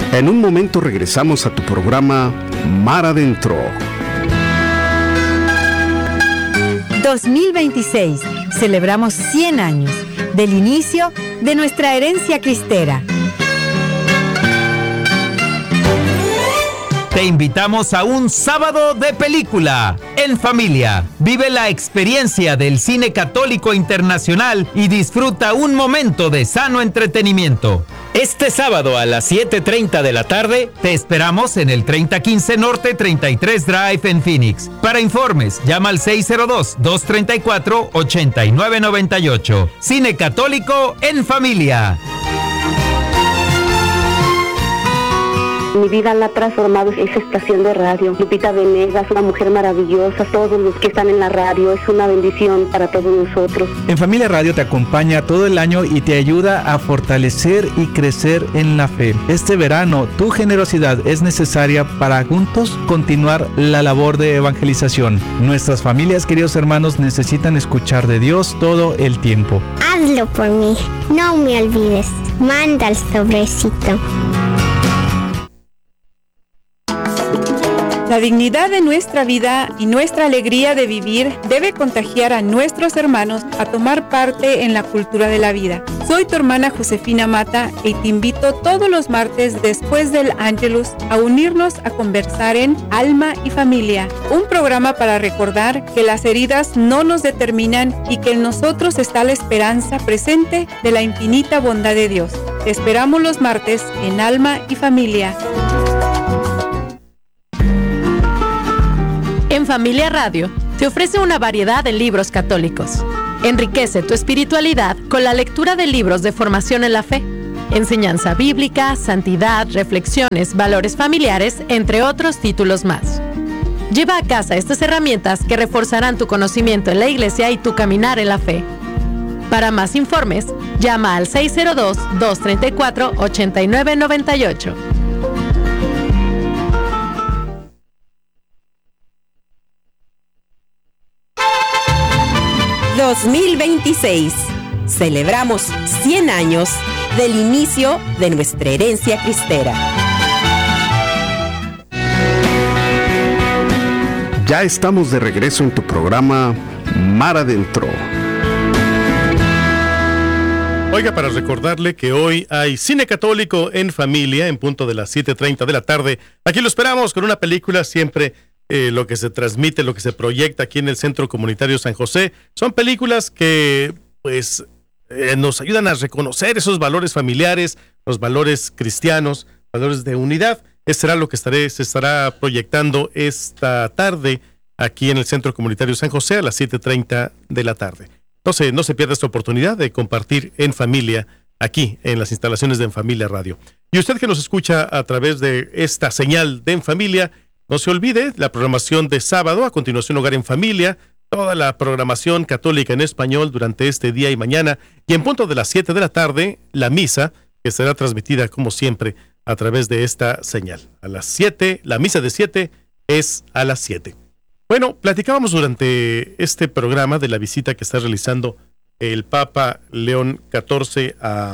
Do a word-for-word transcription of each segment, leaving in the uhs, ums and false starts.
En un momento regresamos a tu programa Mar Adentro. dos mil veintiséis. Celebramos cien años del inicio de nuestra herencia cristera. Te invitamos a un sábado de película en familia. Vive la experiencia del cine católico internacional y disfruta un momento de sano entretenimiento. Este sábado a las siete treinta de la tarde te esperamos en el treinta quince Norte treinta y tres Drive en Phoenix. Para informes, llama al seis cero dos, dos tres cuatro, ocho nueve nueve ocho. Cine católico en familia. Mi vida la ha transformado esa estación de radio. Lupita Venegas, una mujer maravillosa. Todos los que están en la radio, es una bendición para todos nosotros. En Familia Radio te acompaña todo el año y te ayuda a fortalecer y crecer en la fe. Este verano, tu generosidad es necesaria para juntos continuar la labor de evangelización. Nuestras familias, queridos hermanos, necesitan escuchar de Dios todo el tiempo. Hazlo por mí, no me olvides. Manda el sobrecito. La dignidad de nuestra vida y nuestra alegría de vivir debe contagiar a nuestros hermanos a tomar parte en la cultura de la vida. Soy tu hermana Josefina Mata y te invito todos los martes después del Ángelus a unirnos a conversar en Alma y Familia, un programa para recordar que las heridas no nos determinan y que en nosotros está la esperanza presente de la infinita bondad de Dios. Te esperamos los martes en Alma y Familia. En Familia Radio te ofrece una variedad de libros católicos. Enriquece tu espiritualidad con la lectura de libros de formación en la fe, enseñanza bíblica, santidad, reflexiones, valores familiares, entre otros títulos más. Lleva a casa estas herramientas que reforzarán tu conocimiento en la iglesia y tu caminar en la fe. Para más informes, llama al seis cero dos, dos tres cuatro, ocho nueve nueve ocho. dos mil veintiséis. Celebramos cien años del inicio de nuestra herencia cristera. Ya estamos de regreso en tu programa Mar Adentro. Oiga, para recordarle que hoy hay cine católico en familia en punto de las siete treinta de la tarde. Aquí lo esperamos con una película siempre. Eh, lo que se transmite, lo que se proyecta aquí en el Centro Comunitario San José, son películas que pues eh, nos ayudan a reconocer esos valores familiares, los valores cristianos, valores de unidad. Eso será lo que estaré, se estará proyectando esta tarde aquí en el Centro Comunitario San José a las siete treinta de la tarde. Entonces, no se pierda esta oportunidad de compartir en familia aquí en las instalaciones de En Familia Radio. Y usted que nos escucha a través de esta señal de En Familia, no se olvide la programación de sábado, a continuación Hogar en Familia, toda la programación católica en español durante este día y mañana, y en punto de las siete de la tarde, la misa, que será transmitida como siempre a través de esta señal. A las siete, la misa de siete es a las siete. Bueno, platicábamos durante este programa de la visita que está realizando el Papa León catorce a,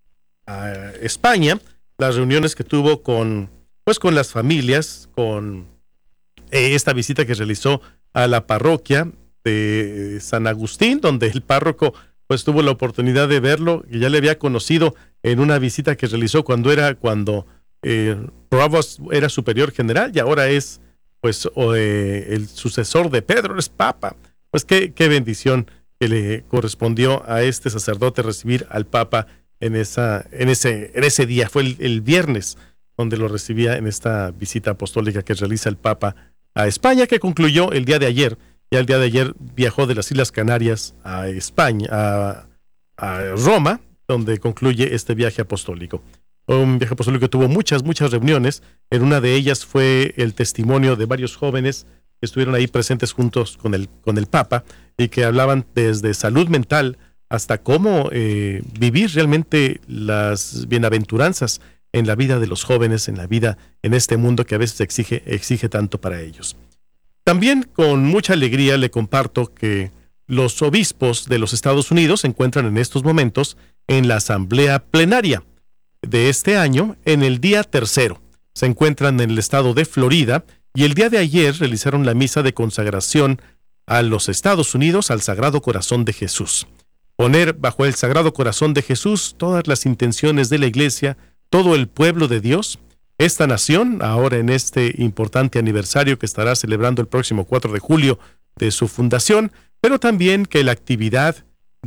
a España, las reuniones que tuvo con... pues con las familias, con eh, esta visita que realizó a la parroquia de San Agustín, donde el párroco pues tuvo la oportunidad de verlo, que ya le había conocido en una visita que realizó cuando era cuando eh, Provost era superior general y ahora es pues o, eh, el sucesor de Pedro, es papa. Pues qué, qué bendición que le correspondió a este sacerdote recibir al Papa en esa en ese en ese día. Fue el, el viernes donde lo recibía en esta visita apostólica que realiza el Papa a España, que concluyó el día de ayer. Ya el día de ayer viajó de las Islas Canarias a España, a, a Roma, donde concluye este viaje apostólico. Un viaje apostólico que tuvo muchas, muchas reuniones. En una de ellas fue el testimonio de varios jóvenes que estuvieron ahí presentes juntos con el, con el Papa y que hablaban desde salud mental hasta cómo eh, vivir realmente las bienaventuranzas en la vida de los jóvenes, en la vida, en este mundo que a veces exige, exige tanto para ellos. También con mucha alegría le comparto que los obispos de los Estados Unidos se encuentran en estos momentos en la asamblea plenaria. de este año en el día tercero. Se encuentran en el estado de Florida y el día de ayer realizaron la misa de consagración a los Estados Unidos al Sagrado Corazón de Jesús. Poner bajo el Sagrado Corazón de Jesús todas las intenciones de la Iglesia, todo el pueblo de Dios, esta nación, ahora en este importante aniversario que estará celebrando el próximo cuatro de julio de su fundación, pero también que la actividad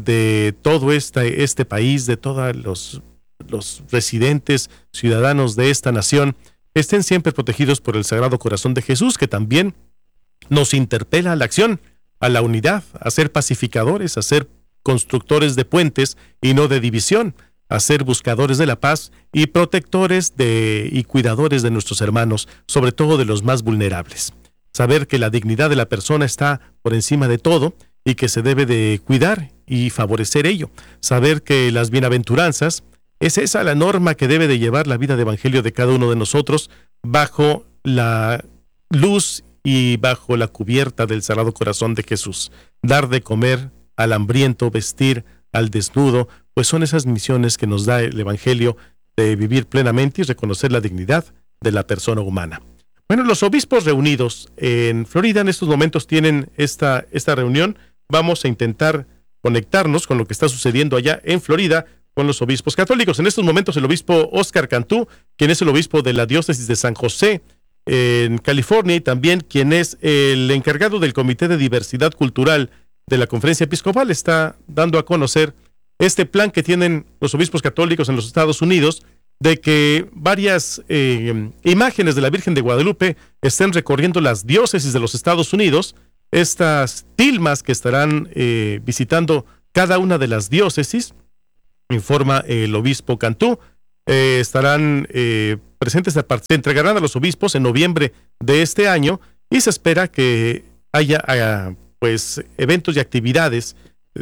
de todo este, este país, de todos los, los residentes, ciudadanos de esta nación, estén siempre protegidos por el Sagrado Corazón de Jesús, que también nos interpela a la acción, a la unidad, a ser pacificadores, a ser constructores de puentes y no de división, a ser buscadores de la paz y protectores de, y cuidadores de nuestros hermanos, sobre todo de los más vulnerables. Saber que la dignidad de la persona está por encima de todo y que se debe de cuidar y favorecer ello. Saber que las bienaventuranzas es esa la norma que debe de llevar la vida de evangelio de cada uno de nosotros bajo la luz y bajo la cubierta del Sagrado Corazón de Jesús. Dar de comer al hambriento, vestir al desnudo, pues son esas misiones que nos da el evangelio de vivir plenamente y reconocer la dignidad de la persona humana. Bueno, los obispos reunidos en Florida en estos momentos tienen esta, esta reunión. Vamos a intentar conectarnos con lo que está sucediendo allá en Florida con los obispos católicos. En estos momentos el obispo Oscar Cantú, quien es el obispo de la diócesis de San José en California, y también quien es el encargado del Comité de Diversidad Cultural de la Conferencia Episcopal, está dando a conocer este plan que tienen los obispos católicos en los Estados Unidos de que varias eh, imágenes de la Virgen de Guadalupe estén recorriendo las diócesis de los Estados Unidos, estas tilmas que estarán eh, visitando cada una de las diócesis, informa el obispo Cantú, eh, estarán eh, presentes, se entregarán a los obispos en noviembre de este año y se espera que haya eh, pues eventos y actividades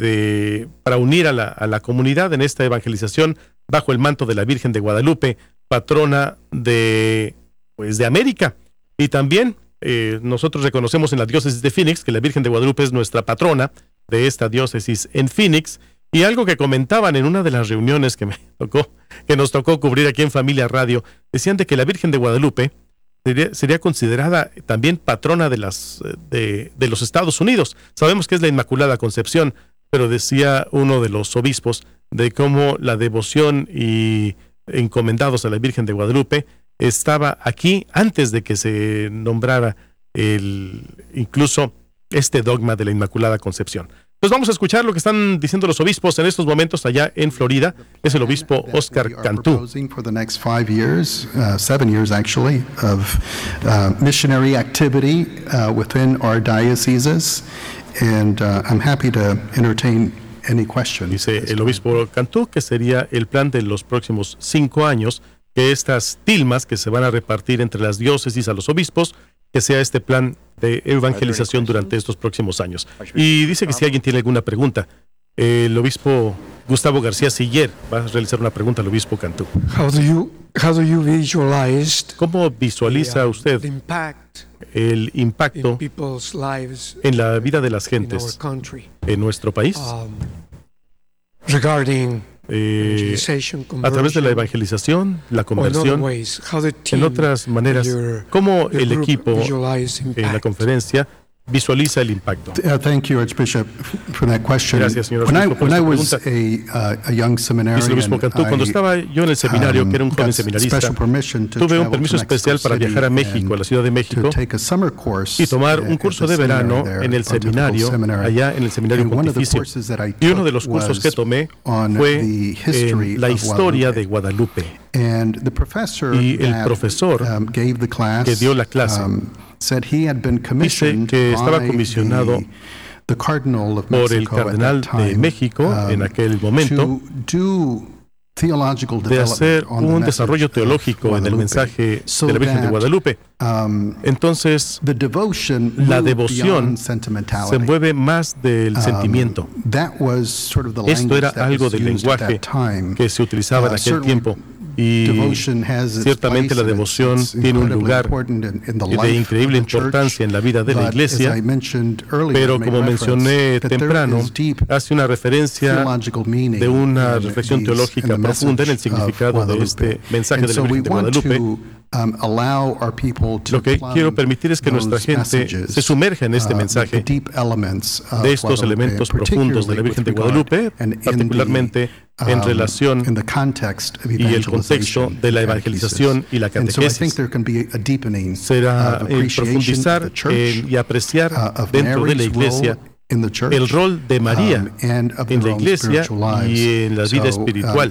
de, para unir a la, a la comunidad en esta evangelización bajo el manto de la Virgen de Guadalupe, patrona de, pues, de América. Y también eh, nosotros reconocemos en la diócesis de Phoenix que la Virgen de Guadalupe es nuestra patrona de esta diócesis en Phoenix. Y algo que comentaban en una de las reuniones que me tocó, que nos tocó cubrir aquí en Familia Radio, decían de que la Virgen de Guadalupe sería, sería considerada también patrona de, las, de, de los Estados Unidos. Sabemos que es la Inmaculada Concepción, pero decía uno de los obispos de cómo la devoción y encomendados a la Virgen de Guadalupe estaba aquí antes de que se nombrara el, incluso este dogma de la Inmaculada Concepción. Pues vamos a escuchar lo que están diciendo los obispos en estos momentos allá en Florida. Es el obispo Oscar Cantú. For the next five years, uh, seven years actually, of uh, missionary activity uh, within our dioceses, and uh, I'm happy to entertain any questions. Dice el obispo Cantú que sería el plan de los próximos cinco años, que estas tilmas que se van a repartir entre las diócesis a los obispos, que sea este plan de evangelización durante estos próximos años. Y dice que si alguien tiene alguna pregunta, el obispo Gustavo García Siller va a realizar una pregunta al obispo Cantú. How do you, how do you visualize ¿Cómo visualiza the, uh, usted the impact el impacto in people's lives en la vida de las in gentes our country, en nuestro país? um, regarding Eh, evangelization, a través de la conversion, evangelización, la or in other conversión, ways, how the en team, otras maneras, your- cómo your el group equipo visualize en la impact. conferencia visualiza el impacto. Uh, thank you, Archbishop, for that question. Gracias, señor When I, arzobispo, por when I esta was a, uh, a young Dice el seminarian, obispo Cantú, cuando I, estaba yo en el seminario, que era un um, joven got seminarista, special permission to tuve un travel permiso to Mexico especial para City viajar a México, a la Ciudad de México, to take a summer course y tomar un at curso the de verano seminary there, en el Pontifical seminario, Seminary. allá en el seminario And one of the pontificio. courses that I Y uno took de los cursos que was tomé on fue the history en la of historia Guadalupe. de Guadalupe. And the professor Y el that, profesor um, gave the class, que dio la clase um, said he had been dice commissioned que estaba by comisionado the, the Cardinal of por el Mexico at cardenal that de time, México um, en aquel momento to do theological de hacer development on the un message desarrollo of teológico en el Guadalupe, mensaje so de la Virgen de that, Guadalupe. um, Entonces, the devotion la moved devoción beyond se sentimentality. mueve más del Um, sentimiento. that was sort of the Esto language era that algo was del used at lenguaje that time. que se utilizaba en Uh, aquel certainly tiempo. Y ciertamente la devoción tiene un lugar de increíble importancia en la vida de la iglesia, pero como mencioné temprano, hace una referencia de una reflexión teológica profunda en el significado de este mensaje de la Virgen de Guadalupe. Lo que quiero permitir es que nuestra gente se sumerja en este mensaje de estos elementos profundos de la Virgen de Guadalupe, particularmente en relación y el contexto de la evangelización y la catequesis. Será el profundizar el, y apreciar dentro de la iglesia el rol de María en la iglesia y en la vida espiritual,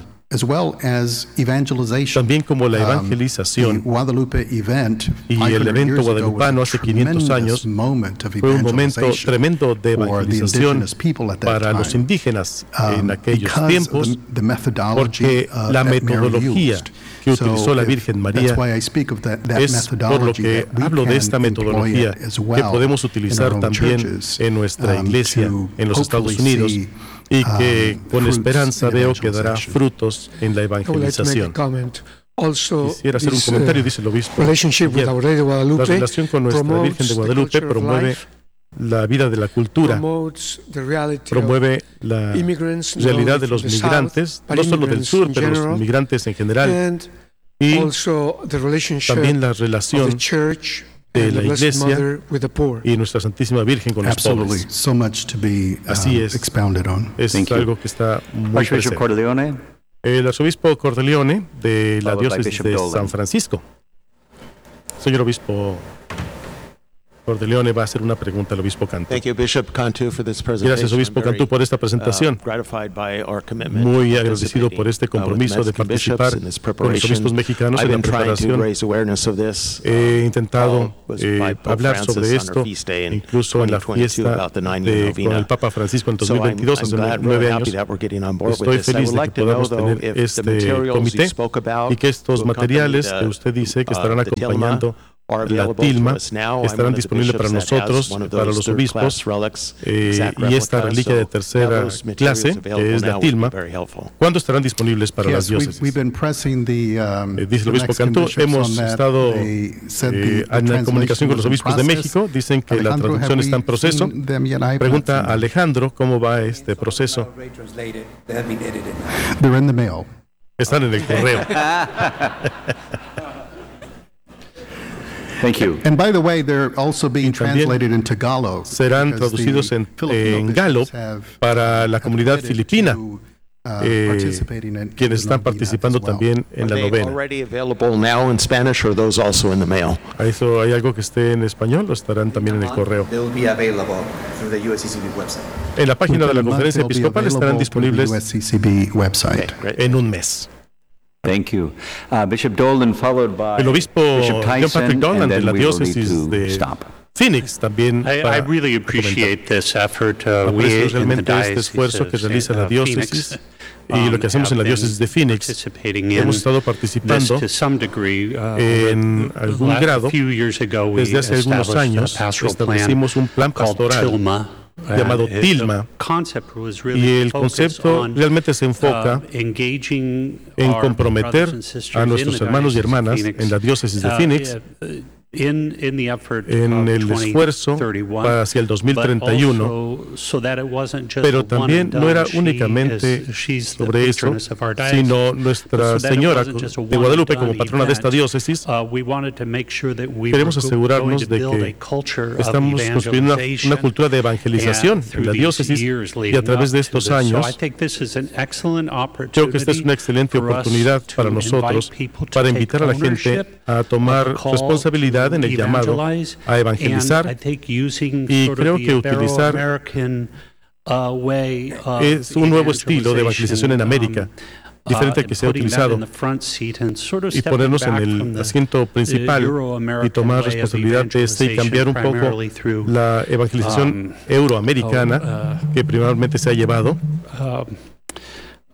también como la evangelización. Y el evento guadalupano hace quinientos años fue un momento tremendo de evangelización para los indígenas en aquellos tiempos, porque la metodología que utilizó la Virgen María es por lo que hablo de esta metodología que podemos utilizar también en nuestra iglesia en los Estados Unidos, y que con esperanza veo que dará frutos en la evangelización. Quisiera hacer un comentario, dice el obispo. La relación con nuestra Virgen de Guadalupe promueve la vida de la cultura, promueve la realidad de los migrantes, no solo del sur, pero los migrantes en general, y también la relación de la Iglesia y nuestra Santísima Virgen con los pobres. Así es, es algo que está muy presente. El arzobispo Cordeleone de la diócesis de San Francisco. Señor obispo Cordeleone va a hacer una pregunta al obispo Cantú. Gracias, obispo Cantú, por esta presentación. Muy agradecido por este compromiso de participar con los obispos mexicanos en la preparación. He intentado eh, hablar sobre esto, incluso en la fiesta de, con el Papa Francisco en dos mil veintidós, hace nueve años. Estoy feliz de que podamos tener este comité y que estos materiales que usted dice que estarán acompañando la tilma estarán disponibles para nosotros, para los obispos, eh, y esta reliquia de tercera clase, que es la tilma, ¿cuándo estarán disponibles para las diócesis? Eh, dice el obispo Cantú, hemos estado eh, en la comunicación con los obispos de México, dicen que la traducción está en proceso. Pregunta a Alejandro, ¿cómo va este proceso? Están en el correo. Thank you. And by the way, they're also being translated in Tagalog. Serán traducidos en, en galo para la comunidad filipina, eh, quienes están participando también en la novena. ¿Eso hay algo que esté en español o estarán también en el correo? En la página de la conferencia episcopal estarán disponibles en un mes. Thank you. Uh, Bishop Dolan, followed by el obispo Bishop John Patrick Dolan de la diócesis de Phoenix también. I, I really appreciate this effort. Uh, we realmente este esfuerzo que realiza la diócesis y lo que hacemos en la diócesis de Phoenix. Hemos estado participando en algún grado. Desde hace algunos años establecimos un plan pastoral llamado Tilma, y el concepto realmente se enfoca en comprometer a nuestros hermanos y hermanas en la diócesis de Phoenix en el esfuerzo para hacia el dos mil treinta y uno, pero también no era únicamente sobre eso, sino Nuestra Señora de Guadalupe como patrona de esta diócesis. Queremos asegurarnos de que estamos construyendo una, una cultura de evangelización en la diócesis, y a través de estos años creo que esta es una excelente oportunidad para nosotros para invitar a la gente a tomar responsabilidad en el llamado a evangelizar, y creo que utilizar es un nuevo estilo de evangelización en América, diferente al que se ha utilizado, y ponernos en el asiento principal y tomar responsabilidad de este y cambiar un poco la evangelización euroamericana que primeramente se ha llevado.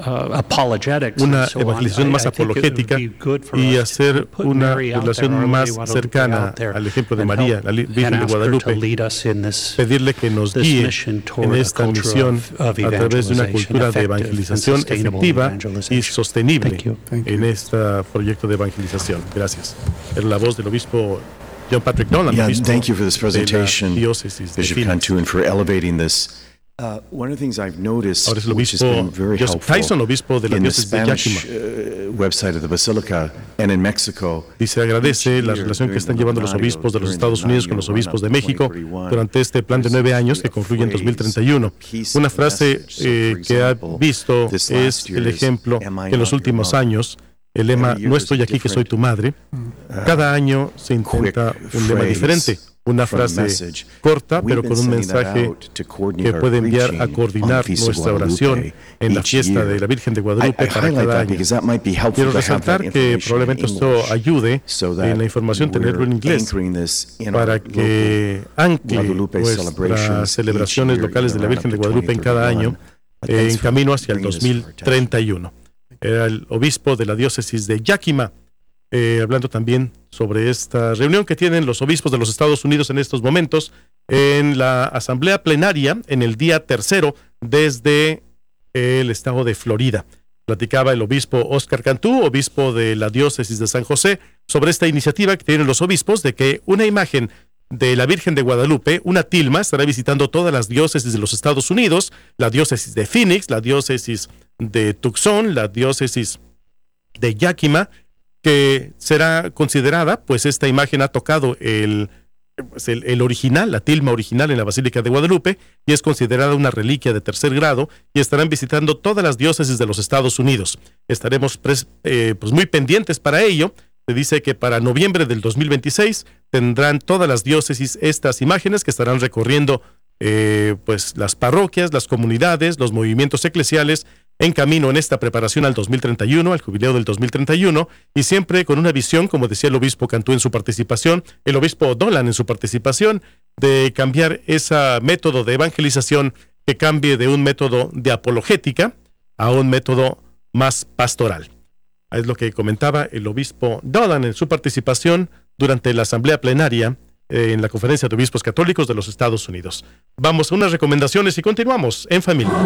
uh, apologetics una and so on. evangelización I- más I think it would apologética be good for y us hacer to put una Mary out relación there, Our más Lady Guadalupe cercana out there al ejemplo de and María, help la li- Virgen and de ask her to Guadalupe, lead us in this- pedirle que nos this guíe mission toward en a esta culture misión of- of a través de una evangelization, cultura de effective and evangelización sustainable efectiva y evangelization. sostenible Thank you. Thank en este proyecto de evangelización. Gracias. Era la voz del obispo John Patrick Dolan, Yeah, obispo thank you for this de la presentation, diócesis de Bishop Phoenix. Cantu, and for elevating this. Uh, one of the things I've noticed, Ahora es el which has obispo been very Joseph helpful Tyson, obispo de la in the diócesis de Spanish Yakima. uh, website of the Basilica and in Mexico, Y se agradece la relación que están llevando los obispos de los Estados Unidos con los obispos de México durante este plan de nueve años que concluye en dos mil treinta y uno. Una frase eh, que ha visto es el ejemplo que en los últimos años, el lema "No estoy aquí, que soy tu madre". Cada año se intenta un lema diferente, una frase corta, pero con un mensaje que puede enviar a coordinar nuestra oración en la fiesta de la Virgen de Guadalupe para cada año. Quiero resaltar que probablemente esto ayude en la información tenerlo en inglés para que ancle nuestras celebraciones locales de la Virgen de Guadalupe en cada año eh, en camino hacia el dos mil treinta y uno. Era el obispo de la diócesis de Yakima, eh, hablando también sobre esta reunión que tienen los obispos de los Estados Unidos en estos momentos en la asamblea plenaria en el día tercero desde el estado de Florida. Platicaba el obispo Oscar Cantú, obispo de la diócesis de San José, sobre esta iniciativa que tienen los obispos de que una imagen de la Virgen de Guadalupe, una tilma, estará visitando todas las diócesis de los Estados Unidos, la diócesis de Phoenix, la diócesis de Tucson, la diócesis de Yakima, que será considerada, pues esta imagen ha tocado el, pues el, el original, la tilma original en la Basílica de Guadalupe, y es considerada una reliquia de tercer grado, y estarán visitando todas las diócesis de los Estados Unidos. Estaremos pres, eh, pues muy pendientes para ello. Se dice que para noviembre del dos mil veintiséis tendrán todas las diócesis estas imágenes que estarán recorriendo eh, pues las parroquias, las comunidades, los movimientos eclesiales en camino en esta preparación al dos mil treinta y uno, al jubileo del dos mil treinta y uno, y siempre con una visión, como decía el obispo Cantú en su participación, el obispo Dolan en su participación, de cambiar ese método de evangelización, que cambie de un método de apologética a un método más pastoral. Es lo que comentaba el obispo Dolan en su participación durante la asamblea plenaria eh, en la Conferencia de Obispos Católicos de los Estados Unidos. Vamos a unas recomendaciones y continuamos en familia.